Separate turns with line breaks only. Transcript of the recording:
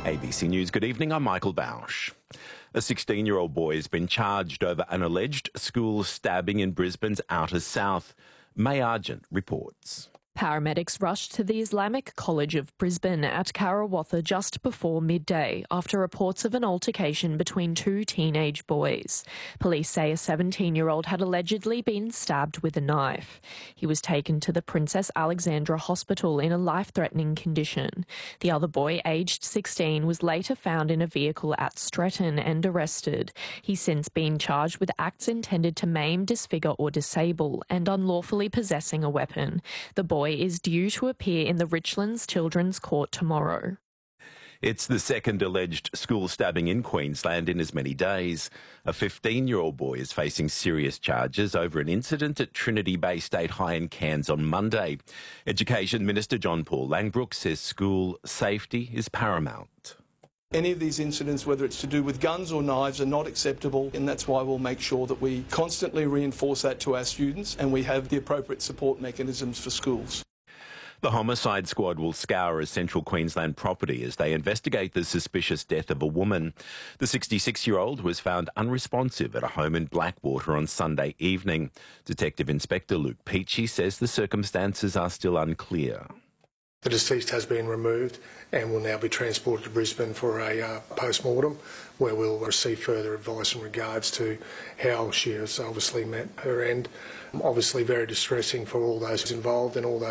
ABC News, good evening, I'm Michael Bausch. A 16-year-old boy has been charged over an alleged school stabbing in Brisbane's outer south. May Argent reports.
Paramedics rushed to the Islamic College of Brisbane at Karawatha just before midday after reports of an altercation between two teenage boys. Police say a 17-year-old had allegedly been stabbed with a knife. He was taken to the Princess Alexandra Hospital in a life-threatening condition. The other boy, aged 16, was later found in a vehicle at Stretton and arrested. He's since been charged with acts intended to maim, disfigure or disable and unlawfully possessing a weapon. The boy is due to appear in the Richlands Children's Court tomorrow.
It's the second alleged school stabbing in Queensland in as many days. A 15-year-old boy is facing serious charges over an incident at Trinity Bay State High in Cairns on Monday. Education Minister John Paul Langbroek says school safety is paramount.
Any of these incidents, whether it's to do with guns or knives, are not acceptable, and that's why we'll make sure that we constantly reinforce that to our students and we have the appropriate support mechanisms for schools.
The homicide squad will scour a central Queensland property as they investigate the suspicious death of a woman. The 66-year-old was found unresponsive at a home in Blackwater on Sunday evening. Detective Inspector Luke Peachy says the circumstances are still unclear.
The deceased has been removed and will now be transported to Brisbane for a post-mortem, where we'll receive further advice in regards to how she has obviously met her end. Obviously very distressing for all those involved and all those